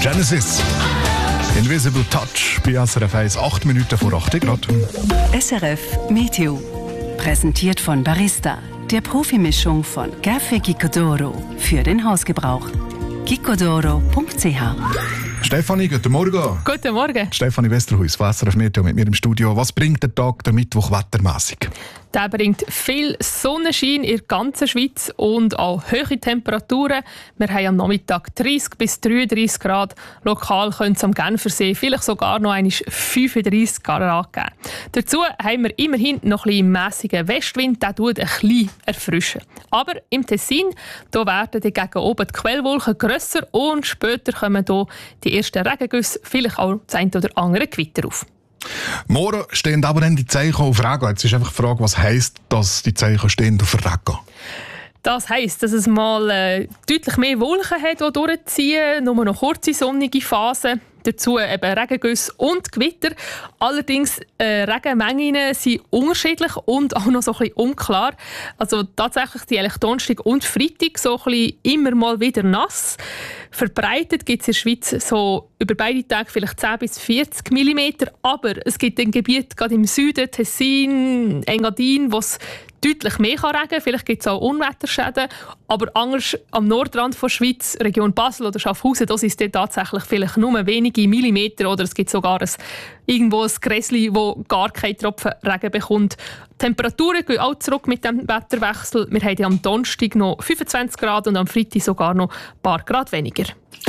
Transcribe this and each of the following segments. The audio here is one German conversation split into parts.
Genesis. Invisible Touch bei SRF 1, 8 Minuten vor 8 Grad. SRF Meteo. Präsentiert von Barista, der Profimischung von Café Gicodoro für den Hausgebrauch. gicodoro.ch. Stefanie, guten Morgen. Guten Morgen. Stefanie Westerhuis von SRF Meteo mit mir im Studio. Was bringt der Tag, der Mittwoch, wettermässig? Der bringt viel Sonnenschein in der ganzen Schweiz und auch hohe Temperaturen. Wir haben am Nachmittag 30 bis 33 Grad. Lokal könnte es am Genfersee vielleicht sogar noch 35 Grad geben. Dazu haben wir immerhin noch ein bisschen mässigen Westwind, der tut ein bisschen erfrischen. Aber im Tessin da werden die gegen oben die Quellwolken grösser und später kommen hier die ersten Regengüsse, vielleicht auch das eine oder andere Gewitter auf. Morgen stehen aber dann die Zeichen auf Regen. Jetzt ist einfach die Frage, was heisst, dass die Zeichen stehen auf Regen? Das heisst, dass es mal deutlich mehr Wolken hat, die durchziehen, nur noch kurze sonnige Phasen. Dazu eben Regengüsse und Gewitter. Allerdings Regenmengen sind unterschiedlich und auch noch so ein bisschen unklar. Also tatsächlich die Donnerstag und Freitag so ein bisschen immer mal wieder nass. Verbreitet gibt es in der Schweiz so über beide Tage vielleicht 10 bis 40 mm. Aber es gibt ein Gebiet, gerade im Süden, Tessin, Engadin, wo es deutlich mehr regnen kann. Vielleicht gibt es auch Unwetterschäden. Aber anders am Nordrand der Schweiz, Region Basel oder Schaffhausen, da ist es tatsächlich vielleicht nur wenige Millimeter. Oder es gibt sogar irgendwo ein Gräsli, wo gar keinen Tropfen Regen bekommt. Die Temperaturen gehen auch zurück mit dem Wetterwechsel. Wir haben am Donnerstag noch 25 Grad und am Freitag sogar noch ein paar Grad weniger.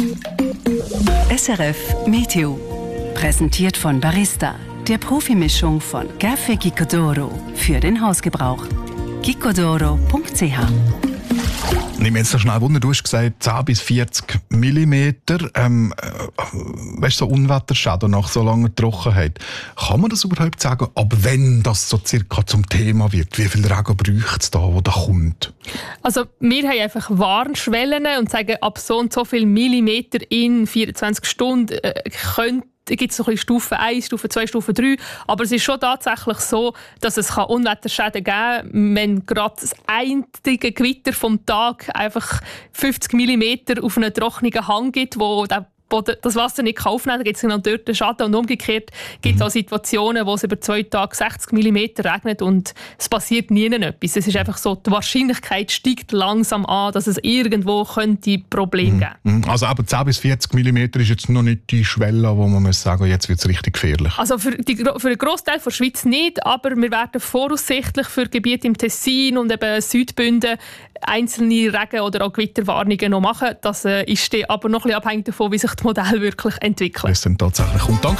SRF Meteo. Präsentiert von Barista, der Profimischung von Café Gicodoro für den Hausgebrauch. gicodoro.ch. Nimm jetzt noch schnell Wunder, du hast gesagt 10 bis 40 mm. Weißt du, so Unwetterschäden nach so langer Trockenheit. Kann man das überhaupt sagen, ab wenn das so circa zum Thema wird? Wie viel Regen braucht es da, wo da kommt? Also wir haben einfach Warnschwellen und sagen, ab so und so viel Millimeter in 24 Stunden gibt es so ein Stufe 1, Stufe 2, Stufe 3. Aber es ist schon tatsächlich so, dass es Unwetterschäden geben kann, wenn gerade das einzige Gewitter vom Tag einfach 50 mm auf einen trockenen Hang gibt, wo das Wasser nicht aufnehmen kann, dann gibt es dann dort einen Schaden. Und umgekehrt gibt es auch Situationen, wo es über 2 Tage 60 mm regnet und es passiert nie etwas. Es ist einfach so, die Wahrscheinlichkeit steigt langsam an, dass es irgendwo könnte Probleme geben. Also aber 10 bis 40 mm ist jetzt noch nicht die Schwelle, wo man muss sagen, jetzt wird es richtig gefährlich. Also für einen Grossteil der Schweiz nicht, aber wir werden voraussichtlich für Gebiete im Tessin und eben Südbünden einzelne Regen- oder auch Gewitterwarnungen noch machen. Das ist aber noch ein bisschen abhängig davon, wie sich das Modell wirklich entwickelt. Das sind tatsächlich. Und danke